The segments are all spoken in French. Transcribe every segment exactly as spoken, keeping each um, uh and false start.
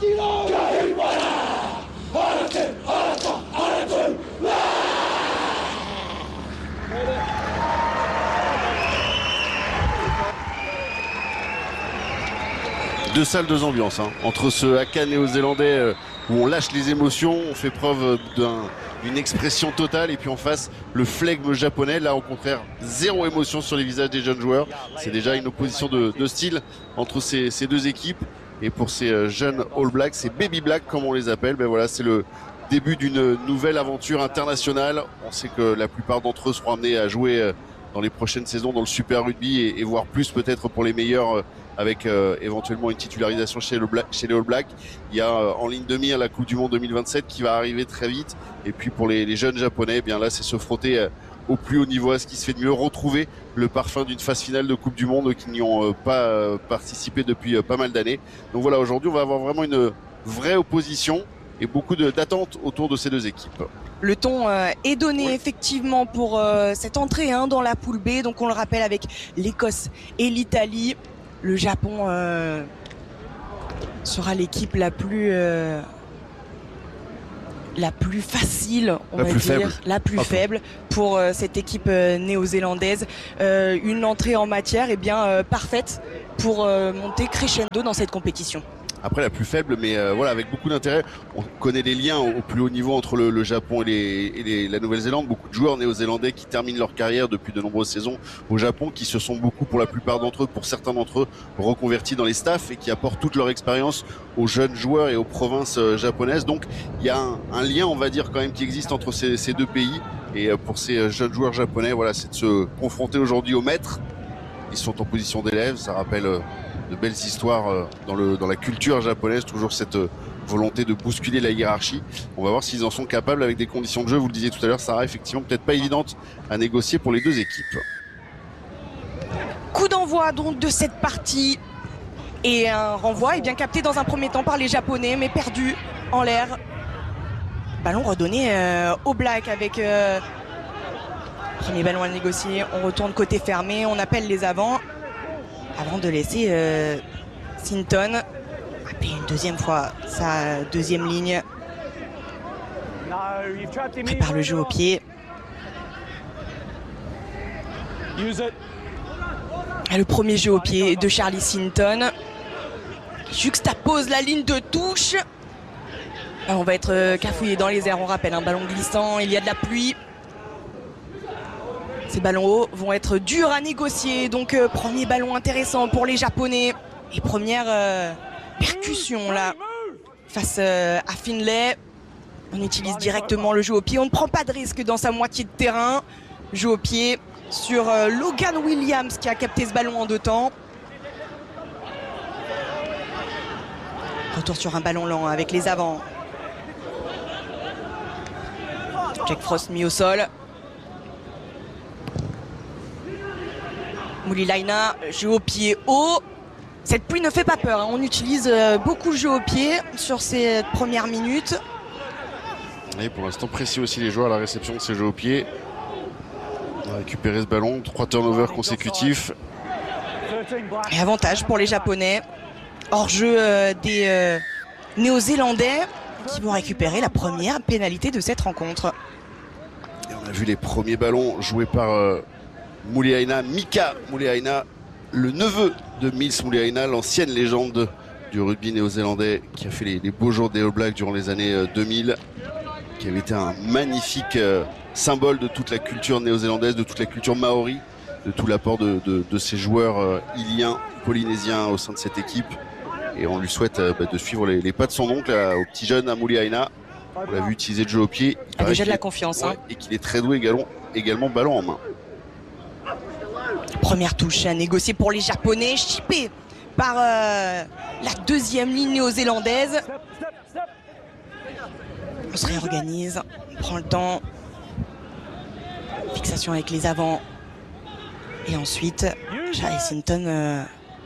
Deux salles, deux ambiances, hein. Entre ce haka néo-zélandais euh, où on lâche les émotions, on fait preuve d'un, d'une expression totale, et puis en face le flegme japonais. Là au contraire, zéro émotion sur les visages des jeunes joueurs. C'est déjà une opposition de, de style entre ces, ces deux équipes. Et pour ces jeunes All Blacks, ces Baby Blacks comme on les appelle, ben voilà, c'est le début d'une nouvelle aventure internationale. On sait que la plupart d'entre eux seront amenés à jouer dans les prochaines saisons dans le Super Rugby, et, et voire plus peut-être pour les meilleurs, avec euh, éventuellement une titularisation chez, le Black, chez les All Blacks. Il y a euh, en ligne de mire la Coupe du Monde deux mille vingt-sept qui va arriver très vite. Et puis pour les, les jeunes Japonais, eh bien là c'est se frotter euh, au plus haut niveau, à ce qui se fait de mieux, retrouver le parfum d'une phase finale de Coupe du Monde qui n'y ont euh, pas euh, participé depuis euh, pas mal d'années. Donc voilà, aujourd'hui on va avoir vraiment une vraie opposition et beaucoup de, d'attentes autour de ces deux équipes. Le ton euh, est donné oui. effectivement pour euh, cette entrée hein, dans la poule B. Donc on le rappelle, avec l'Écosse et l'Italie. Le Japon euh, sera l'équipe la plus euh, la plus facile, on la va plus dire, faible. la plus okay. faible pour euh, cette équipe euh, néo-zélandaise. Euh, une entrée en matière, eh bien euh, parfaite pour euh, monter crescendo dans cette compétition. Après la plus faible, mais euh, voilà, avec beaucoup d'intérêt. On connaît les liens au, au plus haut niveau entre le, le Japon et, les, et les, la Nouvelle-Zélande. Beaucoup de joueurs néo-zélandais qui terminent leur carrière depuis de nombreuses saisons au Japon, qui se sont beaucoup, pour la plupart d'entre eux, pour certains d'entre eux, reconvertis dans les staffs et qui apportent toute leur expérience aux jeunes joueurs et aux provinces euh, japonaises. Donc il y a un, un lien, on va dire, quand même, qui existe entre ces, ces deux pays. Et euh, pour ces jeunes joueurs japonais, voilà, c'est de se confronter aujourd'hui aux maîtres. Ils sont en position d'élèves, ça rappelle euh, de belles histoires dans, le, dans la culture japonaise, toujours cette volonté de bousculer la hiérarchie. On va voir s'ils en sont capables avec des conditions de jeu, vous le disiez tout à l'heure, Sarah, effectivement peut-être pas évidente à négocier pour les deux équipes. Coup d'envoi donc de cette partie, et un renvoi est bien capté dans un premier temps par les Japonais, mais perdu en l'air. Ballon redonné euh, au Black avec euh, premier ballon à négocier. On retourne côté fermé, on appelle les avants avant de laisser euh, Sinton appeler une deuxième fois sa deuxième ligne. Prépare le jeu au pied. Et le premier jeu au pied de Charlie Sinton. Juxtapose la ligne de touche. On va être cafouillé dans les airs, on rappelle, un ballon glissant, il y a de la pluie. Ces ballons hauts vont être durs à négocier, donc euh, premier ballon intéressant pour les Japonais. Et première euh, percussion là, face euh, à Finlay. On utilise directement le jeu au pied, on ne prend pas de risque dans sa moitié de terrain. Jeu au pied sur euh, Logan Williams qui a capté ce ballon en deux temps. Retour sur un ballon lent avec les avants. Jack Frost mis au sol. Muliaina, jeu au pied haut. Cette pluie ne fait pas peur, hein. On utilise beaucoup le jeu au pied sur ces premières minutes. Et pour l'instant, précis aussi les joueurs à la réception de ces jeux au pied. On a récupéré ce ballon, trois turnovers consécutifs. Et avantage pour les Japonais. Hors jeu euh, des euh, Néo-Zélandais qui vont récupérer la première pénalité de cette rencontre. Et on a vu les premiers ballons joués par euh, Muliaina, Mika Muliaina, le neveu de Mills Muliaina, l'ancienne légende du rugby néo-zélandais qui a fait les, les beaux jours des All Blacks durant les années euh, deux mille, qui avait été un magnifique euh, symbole de toute la culture néo-zélandaise, de toute la culture maori, de tout l'apport de, de, de ces joueurs euh, iliens, polynésiens au sein de cette équipe. Et on lui souhaite euh, bah, de suivre les, les pas de son oncle, là, au petit jeune à Muliaina. On l'a vu utiliser le jeu au pied. Il a déjà de la confiance. Ouais, hein. Et qu'il est très doué également, également ballon en main. Première touche à négocier pour les Japonais, chippé par euh, la deuxième ligne néo-zélandaise. On se réorganise, on prend le temps. Fixation avec les avants. Et ensuite, Charlie Sinton euh,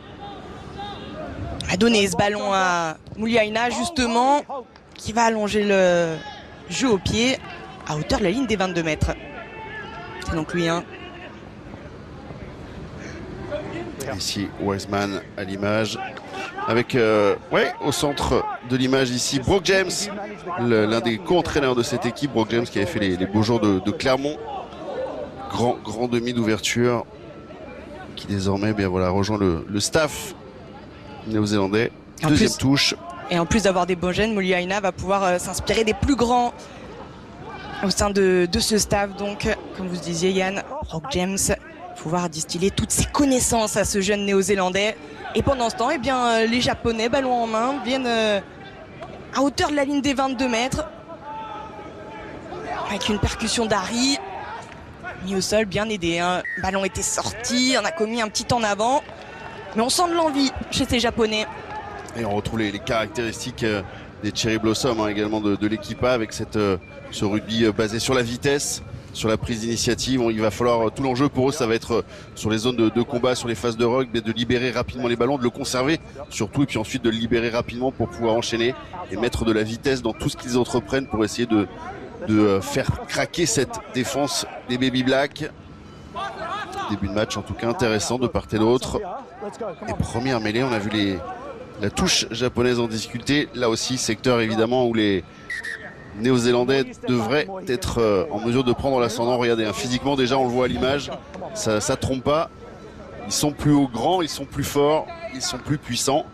a donné ce ballon à Muliaina, justement, qui va allonger le jeu au pied à hauteur de la ligne des vingt-deux mètres. C'est donc lui, hein. Ici, Wiseman à l'image. avec euh, ouais, au centre de l'image ici Brock James, l'un des co-entraîneurs de cette équipe. Brock James qui avait fait les, les beaux jours de, de Clermont, grand, grand demi d'ouverture, qui désormais bien, voilà, rejoint le, le staff néo-zélandais. Deuxième plus, touche. Et en plus d'avoir des beaux jeunes, Muliaina va pouvoir euh, s'inspirer des plus grands au sein de, de ce staff. Donc, comme vous disiez Yann, Brock James pouvoir distiller toutes ses connaissances à ce jeune néo-zélandais. Et pendant ce temps, eh bien, euh, les Japonais, ballon en main, viennent euh, à hauteur de la ligne des vingt-deux mètres. Avec une percussion d'Harry. Mis au sol, bien aidé. Hein. Le ballon était sorti, on a commis un petit en avant. Mais on sent de l'envie chez ces Japonais. Et on retrouve les, les caractéristiques euh, des Cherry Blossom hein, également de, de l'équipe A avec cette, euh, ce rugby euh, basé sur la vitesse, sur la prise d'initiative. Il va falloir, tout l'enjeu pour eux, ça va être sur les zones de, de combat, sur les phases de rugby, de libérer rapidement les ballons, de le conserver surtout, et puis ensuite de le libérer rapidement pour pouvoir enchaîner et mettre de la vitesse dans tout ce qu'ils entreprennent pour essayer de, de faire craquer cette défense des Baby Black. Début de match en tout cas intéressant de part et d'autre. Et première mêlée, on a vu les, la touche japonaise en difficulté. Là aussi, secteur évidemment où les Néo-Zélandais devraient être euh, en mesure de prendre l'ascendant. Regardez, hein, physiquement déjà on le voit à l'image, ça ne trompe pas. Ils sont plus hauts grands, ils sont plus forts, ils sont plus puissants.